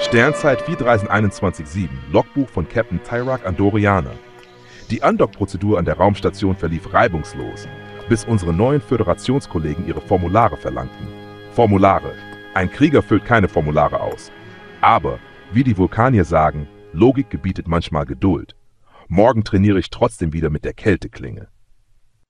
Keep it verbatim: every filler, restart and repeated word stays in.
Sternzeit vier drei eins eins sieben, Logbuch von Captain Tyrak Andorianer. Die Andock-Prozedur an der Raumstation verlief reibungslos, bis unsere neuen Föderationskollegen ihre Formulare verlangten. Formulare. Ein Krieger füllt keine Formulare aus. Aber, wie die Vulkanier sagen, Logik gebietet manchmal Geduld. Morgen trainiere ich trotzdem wieder mit der Kälteklinge.